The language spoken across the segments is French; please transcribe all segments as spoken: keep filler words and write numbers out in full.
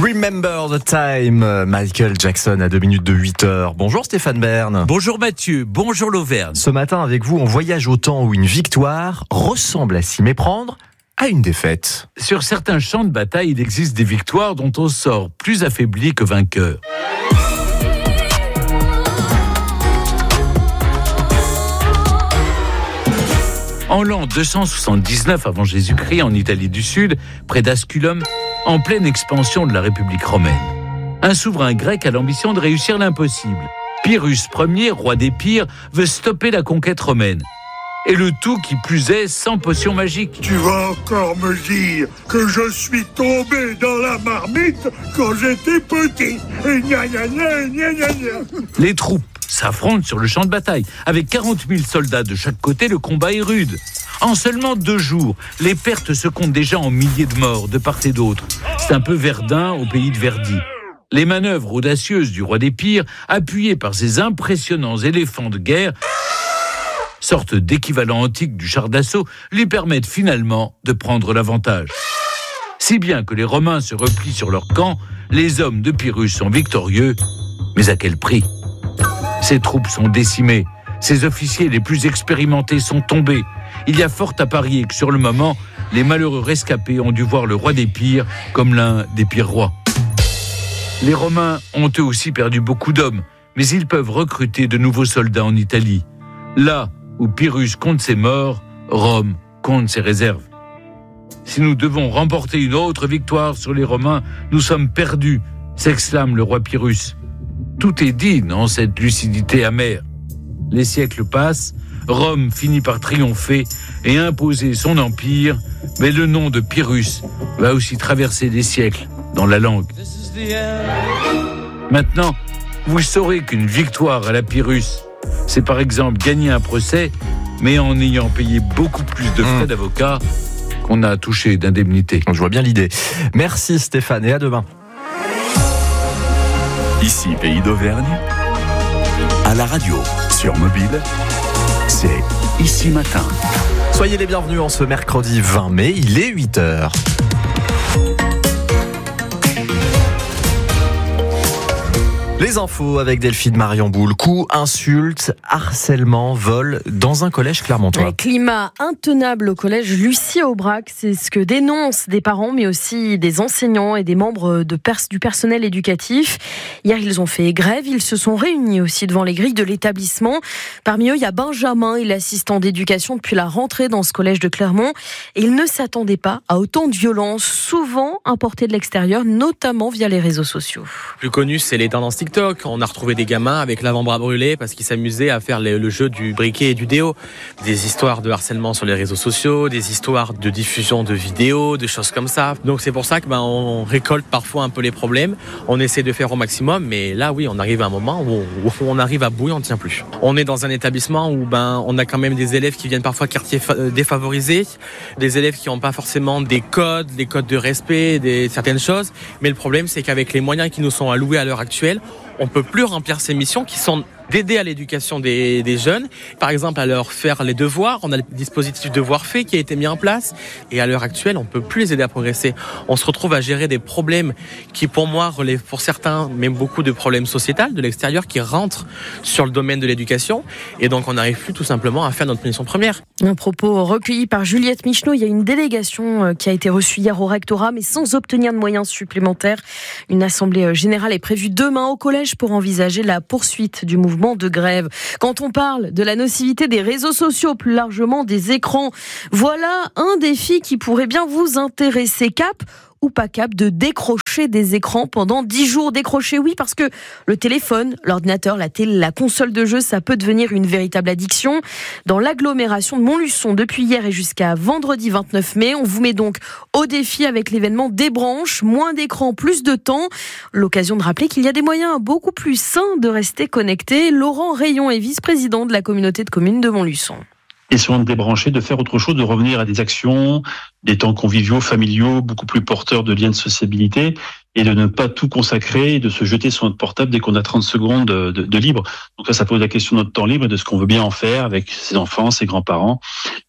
Remember the Time, Michael Jackson à deux minutes de huit heures. Bonjour Stéphane Bern. Bonjour Mathieu, bonjour l'Auvergne. Ce matin avec vous, on voyage au temps où une victoire ressemble à s'y méprendre à une défaite. Sur certains champs de bataille, il existe des victoires dont on sort plus affaibli que vainqueur. En l'an deux cent soixante-dix-neuf avant Jésus-Christ, en Italie du Sud, près d'Asculum, en pleine expansion de la République romaine, un souverain grec a l'ambition de réussir l'impossible. Pyrrhus Ier, roi d'Épire, veut stopper la conquête romaine. Et le tout, qui plus est, sans potion magique. Tu vas encore me dire que je suis tombé dans la marmite quand j'étais petit. Et gna gna gna gna gna gna. Les troupes s'affrontent sur le champ de bataille. Avec quarante mille soldats de chaque côté, le combat est rude. En seulement deux jours, les pertes se comptent déjà en milliers de morts de part et d'autre. C'est un peu Verdun au pays de Verdi. Les manœuvres audacieuses du roi d'Épire, appuyées par ses impressionnants éléphants de guerre, sorte d'équivalent antique du char d'assaut, lui permettent finalement de prendre l'avantage. Si bien que les Romains se replient sur leur camp, les hommes de Pyrrhus sont victorieux, mais à quel prix ? Ses troupes sont décimées, ses officiers les plus expérimentés sont tombés. Il y a fort à parier que sur le moment, les malheureux rescapés ont dû voir le roi d'Épire comme l'un des pires rois. Les Romains ont eux aussi perdu beaucoup d'hommes, mais ils peuvent recruter de nouveaux soldats en Italie. Là où Pyrrhus compte ses morts, Rome compte ses réserves. Si nous devons remporter une autre victoire sur les Romains, nous sommes perdus, s'exclame le roi Pyrrhus. Tout est dit dans cette lucidité amère. Les siècles passent, Rome finit par triompher et imposer son empire, mais le nom de Pyrrhus va aussi traverser des siècles dans la langue. Maintenant, vous saurez qu'une victoire à la Pyrrhus, c'est par exemple gagner un procès, mais en ayant payé beaucoup plus de frais mmh. d'avocat qu'on a touché d'indemnité. Je vois bien l'idée. Merci Stéphane et à demain. Ici, Pays d'Auvergne, à la radio, sur mobile, c'est Ici Matin. Soyez les bienvenus en ce mercredi vingt mai, il est huit heures. Les infos avec Delphine Marion Boule. Coups, insultes, harcèlement, vol dans un collège clermontois. Un climat intenable au collège Lucie Aubrac, c'est ce que dénoncent des parents, mais aussi des enseignants et des membres de pers- du personnel éducatif. Hier, ils ont fait grève. Ils se sont réunis aussi devant les grilles de l'établissement. Parmi eux, il y a Benjamin, il est assistant d'éducation depuis la rentrée dans ce collège de Clermont. Et il ne s'attendait pas à autant de violence, souvent importées de l'extérieur, notamment via les réseaux sociaux. Plus connu, c'est les tendances TikTok. On a retrouvé des gamins avec l'avant-bras brûlé parce qu'ils s'amusaient à faire le jeu du briquet et du déo. Des histoires de harcèlement sur les réseaux sociaux, des histoires de diffusion de vidéos, de choses comme ça. Donc c'est pour ça que ben on récolte parfois un peu les problèmes. On essaie de faire au maximum, mais là oui, on arrive à un moment où on, où on arrive à bout et on ne tient plus. On est dans un établissement où ben on a quand même des élèves qui viennent parfois de quartiers fa- défavorisés, des élèves qui n'ont pas forcément des codes, des codes de respect, des certaines choses. Mais le problème, c'est qu'avec les moyens qui nous sont alloués à l'heure actuelle, on peut plus remplir ces missions qui sont d'aider à l'éducation des, des jeunes. Par exemple, à leur faire les devoirs. On a le dispositif devoir fait qui a été mis en place. Et à l'heure actuelle, on peut plus les aider à progresser. On se retrouve à gérer des problèmes qui, pour moi, relèvent pour certains, même beaucoup de problèmes sociétals de l'extérieur qui rentrent sur le domaine de l'éducation. Et donc, on n'arrive plus tout simplement à faire notre mission première. Un propos recueilli par Juliette Micheneau. Il y a une délégation qui a été reçue hier au rectorat, mais sans obtenir de moyens supplémentaires. Une assemblée générale est prévue demain au collège pour envisager la poursuite du mouvement de grève. Quand on parle de la nocivité des réseaux sociaux, plus largement des écrans, voilà un défi qui pourrait bien vous intéresser. Cap ou pas cap de décrocher des écrans pendant dix jours. Décrocher, oui, parce que le téléphone, l'ordinateur, la télé, la console de jeu, ça peut devenir une véritable addiction. Dans l'agglomération de Montluçon, depuis hier et jusqu'à vendredi vingt-neuf mai, on vous met donc au défi avec l'événement Débranche, moins d'écran, plus de temps. L'occasion de rappeler qu'il y a des moyens beaucoup plus sains de rester connecté. Laurent Rayon est vice-président de la communauté de communes de Montluçon. Essayons de débrancher, de faire autre chose, de revenir à des actions, des temps conviviaux, familiaux, beaucoup plus porteurs de liens de sociabilité, et de ne pas tout consacrer et de se jeter sur notre portable dès qu'on a trente secondes de, de, de libre. Donc là, ça pose la question de notre temps libre et de ce qu'on veut bien en faire avec ses enfants, ses grands-parents.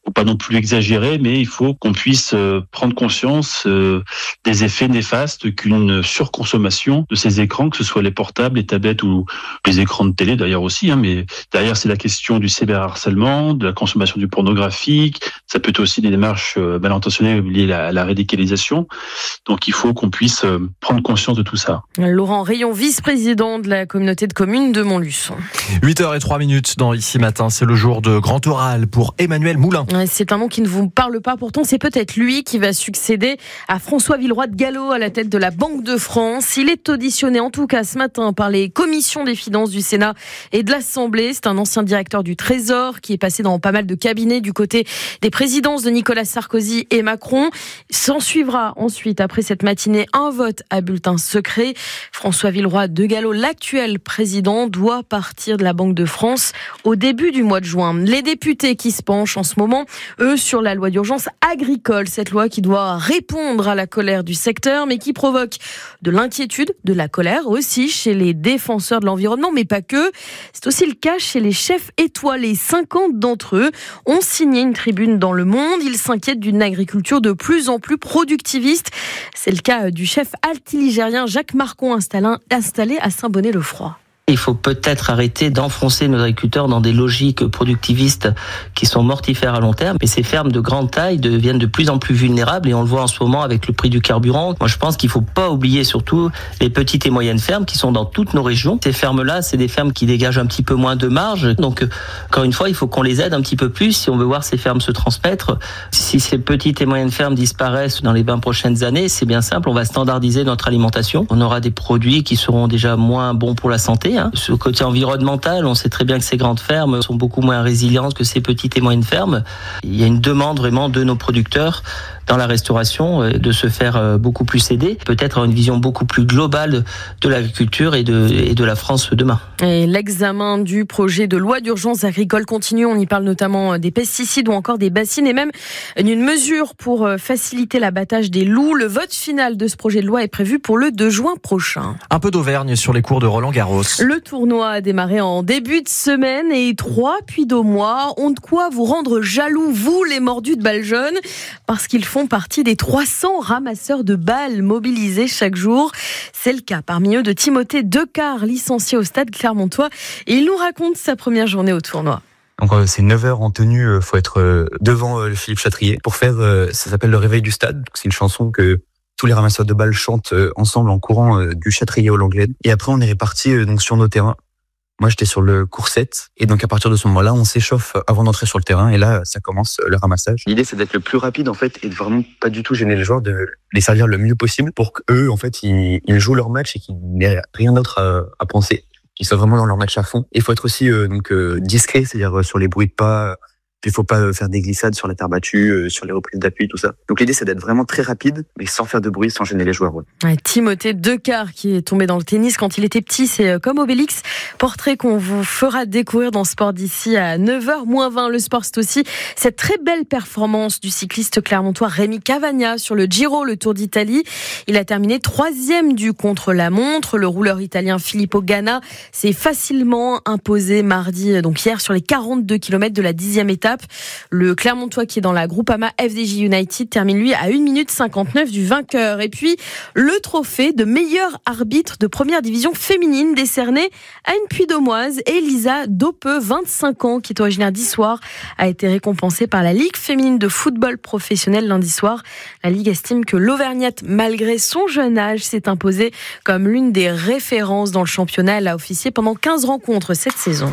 faut pas non plus exagérer, mais il faut qu'on puisse euh, prendre conscience euh, des effets néfastes qu'une surconsommation de ces écrans, que ce soit les portables, les tablettes ou les écrans de télé d'ailleurs aussi, hein, mais derrière c'est la question du cyberharcèlement, de la consommation du pornographique, ça peut être aussi des démarches euh, mal intentionnées liées à la, à la radicalisation. Donc il faut qu'on puisse euh, prendre conscience de tout ça. Laurent Rayon, vice-président de la communauté de communes de Montluçon. huit heures zéro trois dans Ici Matin, c'est le jour de grand oral pour Emmanuel Moulin. C'est un nom qui ne vous parle pas, pourtant c'est peut-être lui qui va succéder à François Villeroy de Galhau à la tête de la Banque de France. Il est auditionné en tout cas ce matin par les commissions des finances du Sénat et de l'Assemblée. C'est un ancien directeur du Trésor qui est passé dans pas mal de cabinets du côté des présidences de Nicolas Sarkozy et Macron. S'en suivra ensuite, après cette matinée, un vote à bulletin secret. François Villeroy de Galhau, l'actuel président, doit partir de la Banque de France au début du mois de juin. Les députés qui se penchent en ce moment, eux, sur la loi d'urgence agricole, cette loi qui doit répondre à la colère du secteur, mais qui provoque de l'inquiétude, de la colère aussi chez les défenseurs de l'environnement, mais pas que. C'est aussi le cas chez les chefs étoilés. cinquante d'entre eux ont signé une tribune dans Le Monde. Ils s'inquiètent d'une agriculture de plus en plus productiviste. C'est le cas du chef altiligérien Jacques Marcon, installé à Saint-Bonnet-le-Froid. Il faut peut-être arrêter d'enfoncer nos agriculteurs dans des logiques productivistes qui sont mortifères à long terme. Et ces fermes de grande taille deviennent de plus en plus vulnérables et on le voit en ce moment avec le prix du carburant. Moi, je pense qu'il ne faut pas oublier surtout les petites et moyennes fermes qui sont dans toutes nos régions. Ces fermes-là, c'est des fermes qui dégagent un petit peu moins de marge. Donc, encore une fois, il faut qu'on les aide un petit peu plus si on veut voir ces fermes se transmettre. Si ces petites et moyennes fermes disparaissent dans les vingt prochaines années, c'est bien simple, on va standardiser notre alimentation. On aura des produits qui seront déjà moins bons pour la santé. Ce côté environnemental, on sait très bien que ces grandes fermes sont beaucoup moins résilientes que ces petites et moyennes fermes. Il y a une demande vraiment de nos producteurs dans la restauration de se faire beaucoup plus aider, peut-être avoir une vision beaucoup plus globale de l'agriculture et de, et de la France demain. Et l'examen du projet de loi d'urgence agricole continue. On y parle notamment des pesticides ou encore des bassines et même d'une mesure pour faciliter l'abattage des loups. Le vote final de ce projet de loi est prévu pour le deux juin prochain. Un peu d'Auvergne sur les cours de Roland-Garros. Le tournoi a démarré en début de semaine et trois puy-de-Dômois ont de quoi vous rendre jaloux, vous les mordus de balles jaunes, parce qu'ils font partie des trois cents ramasseurs de balles mobilisés chaque jour. C'est le cas parmi eux de Timothée Decart, licencié au Stade Clermontois. Et il nous raconte sa première journée au tournoi. Donc c'est neuf heures en tenue, il faut être devant le Philippe Chatrier pour faire, ça s'appelle le réveil du stade. C'est une chanson que tous les ramasseurs de balles chantent ensemble en courant du Chatrier au Langlade. Et après on est répartis donc sur nos terrains. Moi, j'étais sur le court sept. Et donc, à partir de ce moment-là, on s'échauffe avant d'entrer sur le terrain. Et là, ça commence le ramassage. L'idée, c'est d'être le plus rapide, en fait, et de vraiment pas du tout gêner les joueurs, de les servir le mieux possible pour qu'eux, en fait, ils, ils jouent leur match et qu'ils n'aient rien d'autre à, à penser. Qu'ils soient vraiment dans leur match à fond. Il faut être aussi, euh, donc, euh, discret, c'est-à-dire euh, sur les bruits de pas. Il faut pas faire des glissades sur la terre battue, euh, sur les reprises d'appui, tout ça. Donc l'idée, c'est d'être vraiment très rapide, mais sans faire de bruit, sans gêner les joueurs. Ouais. Ouais, Timothée Decart, qui est tombé dans le tennis quand il était petit, c'est comme Obélix. Portrait qu'on vous fera découvrir dans Sport d'ici à neuf heures moins vingt. Le sport, c'est aussi cette très belle performance du cycliste clermontois Rémi Cavagna sur le Giro, le Tour d'Italie. Il a terminé troisième du contre-la-montre. Le rouleur italien Filippo Ganna s'est facilement imposé mardi, donc hier, sur les quarante-deux kilomètres de la dixième étape. Le Clermontois qui est dans la Groupama F D J United termine lui à une minute cinquante-neuf du vainqueur. Et puis le trophée de meilleur arbitre de première division féminine décerné à une puy-de-dômoise, Elisa Dopeux, vingt-cinq ans, qui est originaire d'Issoire, a été récompensée par la Ligue féminine de football professionnel lundi soir. La Ligue estime que l'Auvergnate, malgré son jeune âge, s'est imposée comme l'une des références dans le championnat. Elle a officié pendant quinze rencontres cette saison.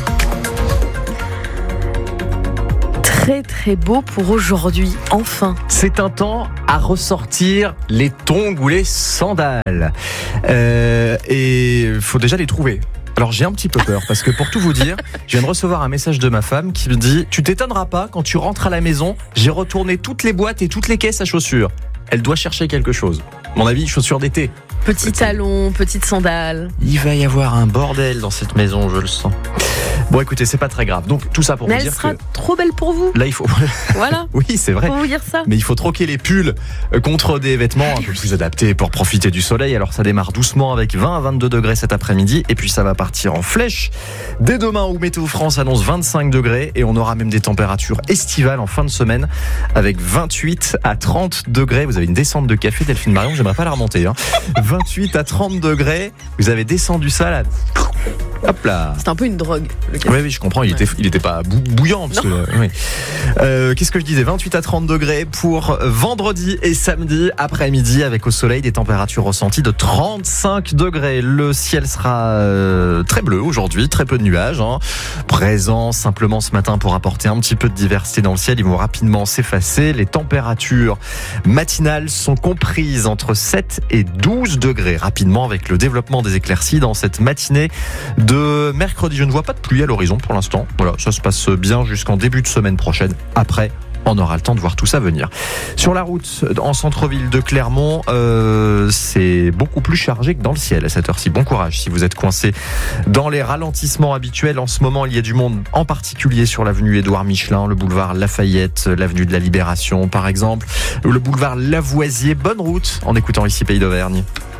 Très très beau pour aujourd'hui, enfin. C'est un temps à ressortir les tongs ou les sandales. Euh, et il faut déjà les trouver. Alors j'ai un petit peu peur parce que pour tout vous dire, je viens de recevoir un message de ma femme qui me dit « Tu t'étonneras pas, quand tu rentres à la maison, j'ai retourné toutes les boîtes et toutes les caisses à chaussures. » Elle doit chercher quelque chose. À mon avis, chaussures d'été. Petit talon, petite sandale. Il va y avoir un bordel dans cette maison, je le sens. Bon, écoutez, c'est pas très grave. Donc, tout ça pour Mais vous elle dire sera que trop belle pour vous. là, il faut. Voilà. Oui, c'est vrai. Pour vous dire ça. Mais il faut troquer les pulls contre des vêtements un peu plus adaptés pour profiter du soleil. Alors, ça démarre doucement avec vingt à vingt-deux degrés cet après-midi. Et puis, ça va partir en flèche dès demain où Météo France annonce vingt-cinq degrés. Et on aura même des températures estivales en fin de semaine avec vingt-huit à trente degrés. Vous avez une descente de café, Delphine Marion. J'aimerais pas la remonter. Hein. vingt-huit à trente degrés. Vous avez descendu ça là. Hop là. C'est un peu une drogue. Le café. Oui, oui, je comprends. Il ouais. était, il était pas bou- bouillant. Parce que, oui. euh, qu'est-ce que je disais ? vingt-huit à trente degrés pour vendredi et samedi après-midi avec au soleil des températures ressenties de trente-cinq degrés. Le ciel sera euh, très bleu aujourd'hui, très peu de nuages. Hein. Présents simplement ce matin pour apporter un petit peu de diversité dans le ciel. Ils vont rapidement s'effacer. Les températures matinales sont comprises entre sept et douze degrés rapidement avec le développement des éclaircies dans cette matinée de mercredi. Je ne vois pas de pluie à l'horizon pour l'instant. Voilà, ça se passe bien jusqu'en début de semaine prochaine. Après, on aura le temps de voir tout ça venir. Sur la route, en centre-ville de Clermont, euh, c'est beaucoup plus chargé que dans le ciel à cette heure-ci. Bon courage si vous êtes coincé dans les ralentissements habituels. En ce moment, il y a du monde, en particulier sur l'avenue Édouard Michelin, le boulevard Lafayette, l'avenue de la Libération, par exemple, le boulevard Lavoisier. Bonne route en écoutant ici Pays d'Auvergne.